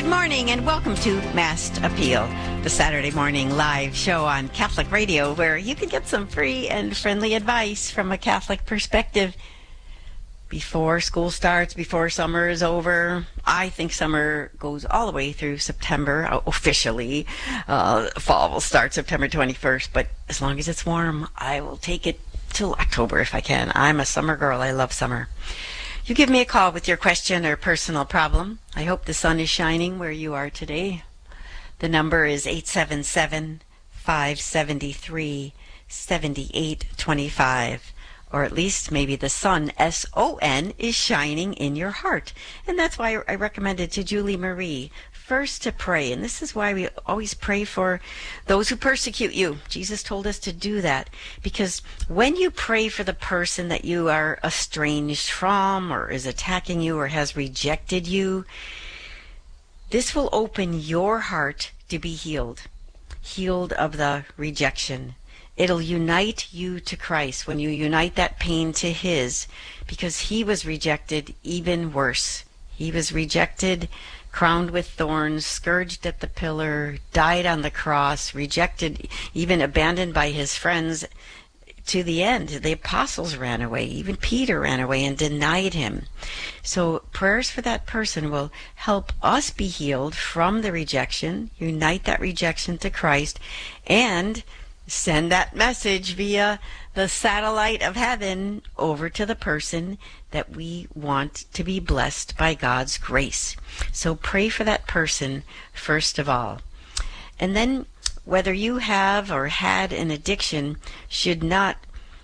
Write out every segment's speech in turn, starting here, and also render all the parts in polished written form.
morning and welcome to Mass Appeal, the Saturday morning live show on Catholic Radio where you can get some free and friendly advice from a Catholic perspective before school starts, before summer is over. I think summer goes all the way through September officially. Fall will start September 21st, but as long as it's warm, I will take it till October if I can. I'm a summer girl. I love summer. You give me a call with your question or personal problem. I hope the sun is shining where you are today. The number is 877-573-7825. Or at least maybe the sun, S-O-N, is shining in your heart. And that's why I recommended to Julie Marie first to pray. And this is why we always pray for those who persecute you. Jesus told us to do that. Because when you pray for the person that you are estranged from or is attacking you or has rejected you, this will open your heart to be healed. Healed of the rejection. It'll unite you to Christ when you unite that pain to His, because He was rejected even worse. He was rejected, crowned with thorns, scourged at the pillar, died on the cross, rejected, even abandoned by His friends to the end. The apostles ran away. Even Peter ran away and denied Him. So prayers for that person will help us be healed from the rejection, unite that rejection to Christ, and send that message via the satellite of heaven over to the person that we want to be blessed by God's grace. So pray for that person first of all. And then whether you have or had an addiction should not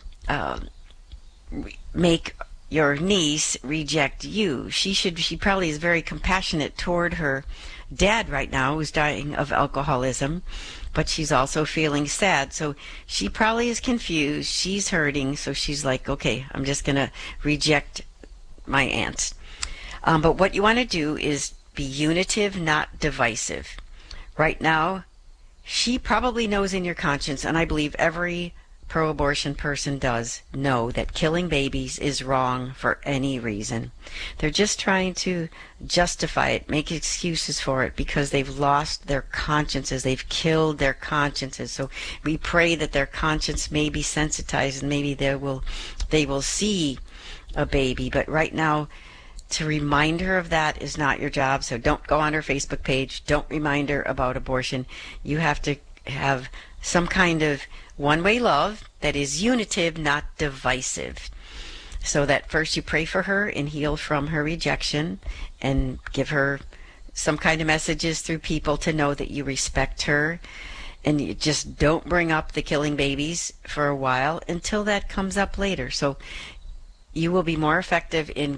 make your niece reject you. She probably is very compassionate toward her dad right now who's dying of alcoholism, but she's also feeling sad. So she probably is confused. She's hurting. So she's like, okay, I'm just going to reject my aunt. But what you want to do is be unitive, not divisive. Right now, she probably knows in your conscience, and I believe every pro-abortion person does know that killing babies is wrong for any reason. They're just trying to justify it, make excuses for it because they've lost their consciences. They've killed their consciences. So we pray that their conscience may be sensitized and maybe they will see a baby. But right now, to remind her of that is not your job. So don't go on her Facebook page. Don't remind her about abortion. You have to have some kind of one-way love that is unitive, not divisive. So that first you pray for her and heal from her rejection and give her some kind of messages through people to know that you respect her. And you just don't bring up the killing babies for a while until that comes up later. So you will be more effective in